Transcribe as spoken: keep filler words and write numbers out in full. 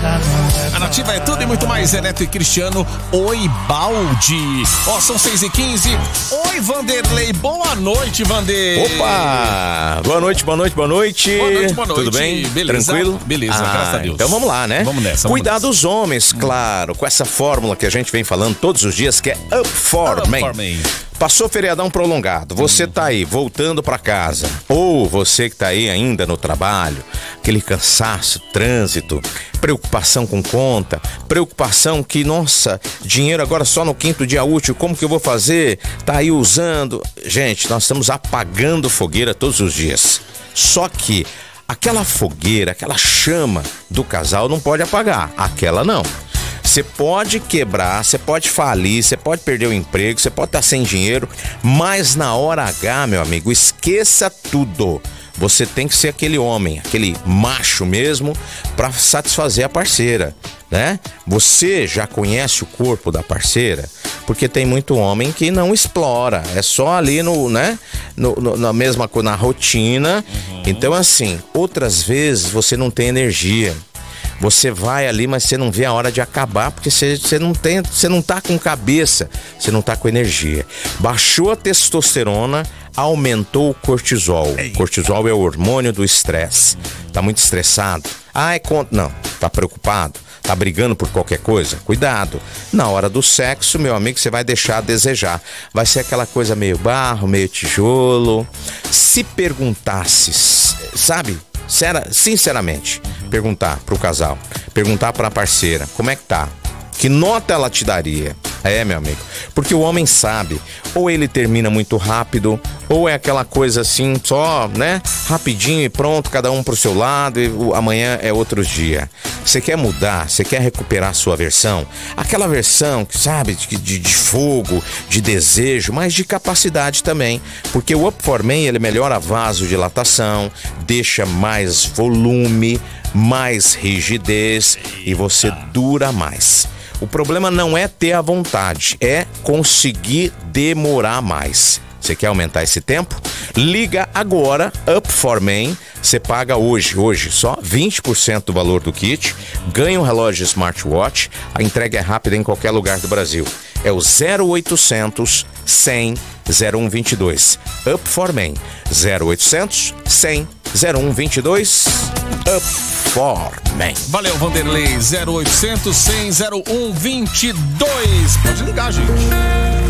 A Nativa é tudo e muito mais. Neto e Cristiano, oi balde. Ó, são seis e quinze. Oi Vanderlei, boa noite, Vander. Opa, boa noite, boa noite, boa noite. Boa noite, boa noite. Tudo bem? Beleza? Tranquilo? Beleza, ah, graças a Deus. Então vamos lá, né? Vamos nessa. Cuidar vamos dos homens, claro, com essa fórmula que a gente vem falando todos os dias, que é Up for Men. Passou feriadão prolongado, você tá aí voltando pra casa, ou você que tá aí ainda no trabalho, aquele cansaço, trânsito, preocupação com conta, preocupação que, nossa, dinheiro agora só no quinto dia útil, como que eu vou fazer? Tá aí usando. Gente, nós estamos apagando fogueira todos os dias. Só que aquela fogueira, aquela chama do casal não pode apagar, aquela não. Você pode quebrar, você pode falir, você pode perder o emprego, você pode estar sem dinheiro, mas na hora H, meu amigo, esqueça tudo. Você tem que ser aquele homem, aquele macho mesmo, para satisfazer a parceira, né? Você já conhece o corpo da parceira? Porque tem muito homem que não explora, é só ali no, né? No, no, na mesma coisa, na rotina. Uhum. Então, assim, outras vezes você não tem energia. Você vai ali, mas você não vê a hora de acabar, porque você, você não tem, você não tá com cabeça, você não tá com energia. Baixou a testosterona, aumentou o cortisol. Ei. Cortisol é o hormônio do estresse. Tá muito estressado? Ah, é contra. Não, tá preocupado? Tá brigando por qualquer coisa? Cuidado. Na hora do sexo, meu amigo, você vai deixar a desejar. Vai ser aquela coisa meio barro, meio tijolo. Se perguntasse, sabe? Sinceramente, perguntar pro casal, perguntar pra parceira, como é que tá? Que nota ela te daria? É, meu amigo, porque o homem sabe, ou ele termina muito rápido, ou é aquela coisa assim, só, né, rapidinho e pronto, cada um pro seu lado, e o, amanhã é outro dia. Você quer mudar, você quer recuperar a sua versão, aquela versão, sabe, de, de, de fogo, de desejo, mas de capacidade também, porque o Up for Men, ele melhora a vasodilatação, deixa mais volume, mais rigidez e você dura mais. O problema não é ter a vontade, é conseguir demorar mais. Você quer aumentar esse tempo? Liga agora, Up for Men. Você paga hoje, hoje só vinte por cento do valor do kit, ganha um relógio smartwatch, a entrega é rápida em qualquer lugar do Brasil. É o zero oitocentos, cem, zero um vinte e dois. Up for Men. zero oitocentos, cem, zero um vinte e dois. Up for Men. Valeu, Vanderlei. zero oitocentos, cem, zero um vinte e dois. Pode ligar, gente.